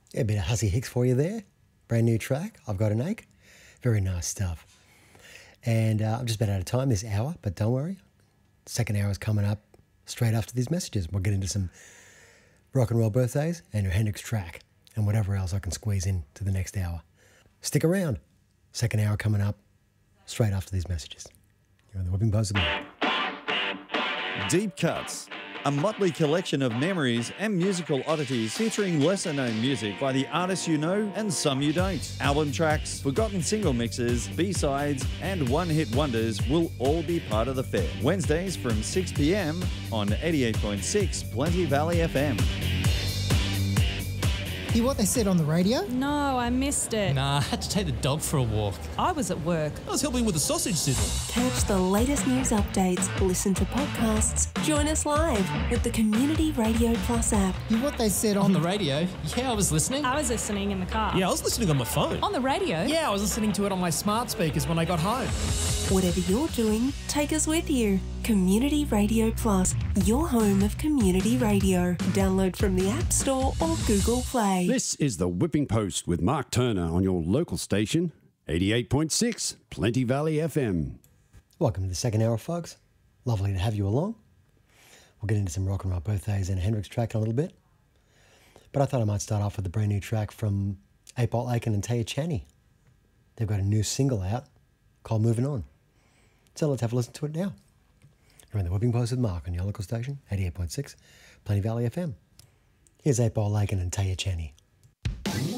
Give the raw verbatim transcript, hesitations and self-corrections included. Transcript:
Yeah, a bit of Hussy Hicks for you there. Brand new track, I've Got an Ache. Very nice stuff. And uh, I'm just about out of time this hour, but don't worry. Second hour is coming up straight after these messages. We'll get into some rock and roll birthdays and your Hendrix track and whatever else I can squeeze in to the next hour. Stick around. Second hour coming up straight after these messages. You're on the Whipping Post with me. Deep Cuts, a motley collection of memories and musical oddities featuring lesser-known music by the artists you know and some you don't. Album tracks, forgotten single mixes, B-sides and one-hit wonders will all be part of the fair. Wednesdays from six p m on eighty-eight point six Plenty Valley F M. Hear what they said on the radio? No, I missed it. Nah, I had to take the dog for a walk. I was at work. I was helping with the sausage sizzle. Catch the latest news updates, listen to podcasts, join us live with the Community Radio Plus app. Hear what they said on, On the radio? Yeah, I was listening. I was listening in the car. Yeah, I was listening on my phone. On the radio? Yeah, I was listening to it on my smart speakers when I got home. Whatever you're doing, take us with you. Community Radio Plus, your home of community radio. Download from the App Store or Google Play. This is the Whipping Post with Mark Turner on your local station, eighty-eight point six Plenty Valley F M. Welcome to the second hour, folks. Lovely to have you along. We'll get into some rock and roll birthdays and a Hendrix track in a little bit. But I thought I might start off with a brand new track from eight Ball Aiken and Taya Chaney. They've got a new single out called Moving On. So let's have a listen to it now. You're in the Whipping Post with Mark on your local station, eighty-eight point six Plenty Valley F M. Here's eight Ball Aiken and Taya Chaney.